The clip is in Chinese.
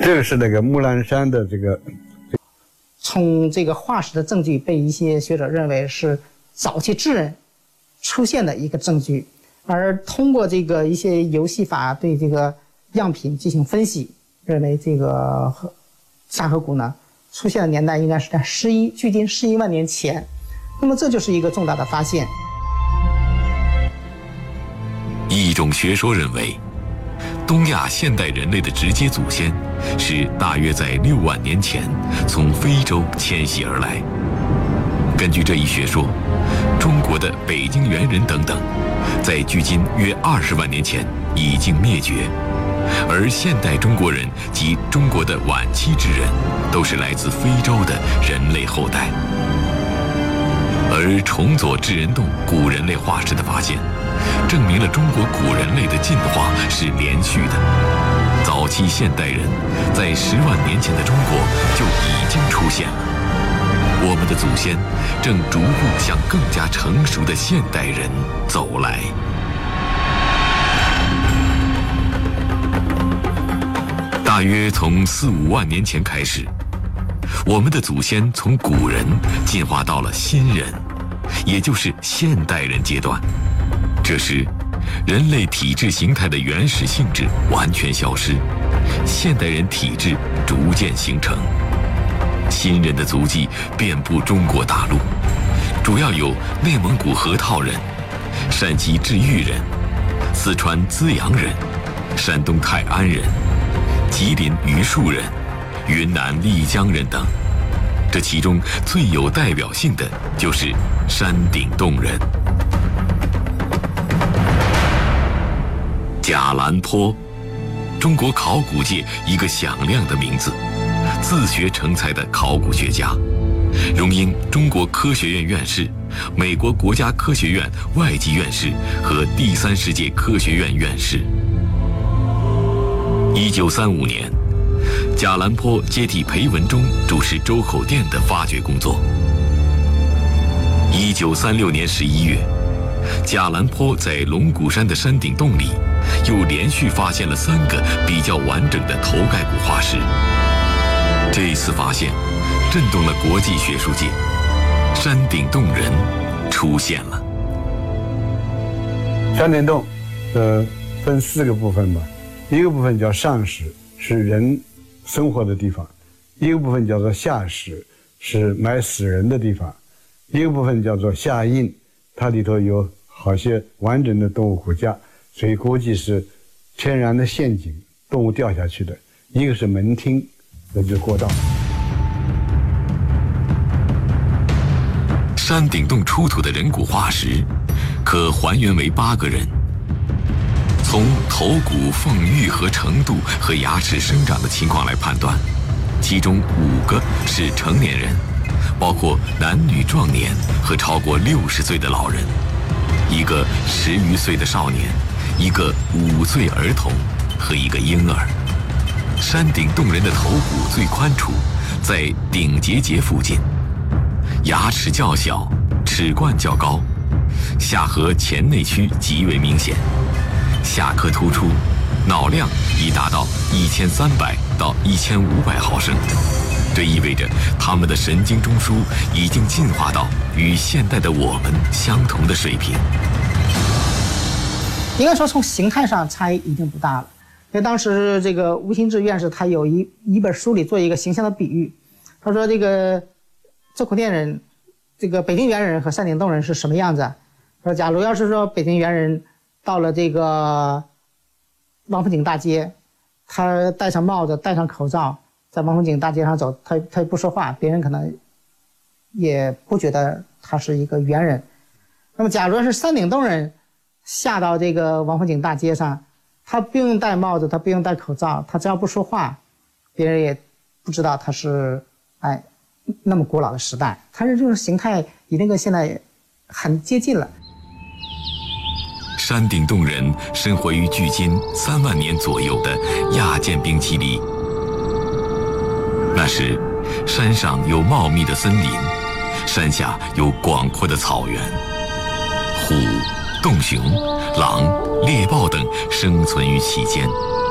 这个是那个木兰山的这个。 从这个化石的证据被一些学者认为是早期智人出现的一个证据，而通过这个一些游戏法对这个样品进行分析，认为这个沙河谷呢出现的年代应该是在距今11万年前，那么这就是一个重大的发现。 一种学说认为，东亚现代人类的直接祖先是大约在6万年前从非洲迁徙而来。根据这一学说，中国的北京猿人等等，在距今约20万年前已经灭绝，而现代中国人及中国的晚期智人都是来自非洲的人类后代。而重左智人洞古人类化石的发现，证明了中国古人类的进化是连续的。早期现代人在10万年前的中国就已经出现了，我们的祖先正逐步向更加成熟的现代人走来。大约从4、5万年前开始，我们的祖先从古人进化到了新人，也就是现代人阶段。这时，人类体质形态的原始性质完全消失，现代人体质逐渐形成。新人的足迹遍布中国大陆，主要有内蒙古河套人、陕西治愈人、四川资阳人、山东泰安人、吉林榆树人、云南丽江人等。这其中最有代表性的就是山顶洞人。贾兰坡，中国考古界一个响亮的名字，自学成才的考古学家，荣膺中国科学院院士、美国国家科学院外籍院士和第3世界科学院院士。1935年，贾兰坡接替裴文中主持周口店的发掘工作。1936年11月，贾兰坡在龙骨山的山顶洞里又连续发现了3个比较完整的头盖骨化石。这一次发现震动了国际学术界，山顶洞人出现了。 山顶洞分4个部分吧，一个部分叫上室，是人生活的地方；一个部分叫做下室，是埋死人的地方；一个部分叫做下印，它里头有好些完整的动物骨架，所以估计是天然的陷阱，动物掉下去的。一个是门厅，那就是过道。 山顶洞出土的人骨化石可还原为8个人，从头骨缝愈合程度和牙齿生长的情况来判断，其中5个是成年人，包括男女壮年和超过60岁的老人，一个10余岁的少年，一个5岁儿童和一个婴儿。山顶洞人的头骨最宽处，在顶节节附近，牙齿较小，齿冠较高，下颌前内区极为明显，下颌突出，脑量已达到1300到1500毫升。这意味着他们的神经中枢已经进化到与现代的我们相同的水平。 应该说从形态上差异已经不大了。因为当时这个吴新志院士他有一本书里做一个形象的比喻，他说这个周口店人、这个北京猿人和山顶洞人是什么样子？说假如要是说北京猿人到了这个王府井大街，他戴上帽子戴上口罩在王府井大街上走，他也不说话，别人可能也不觉得他是一个猿人。那么假如是山顶洞人下到这个王府井大街上，他不用戴帽子，他不用戴口罩，他只要不说话，别人也不知道他是那么古老的时代。他这种形态已经跟现在很接近了。 山顶洞人生活于距今3万年左右的亚渐冰期里，那时山上有茂密的森林，山下有广阔的草原，虎、洞熊、狼、猎豹等生存于其间。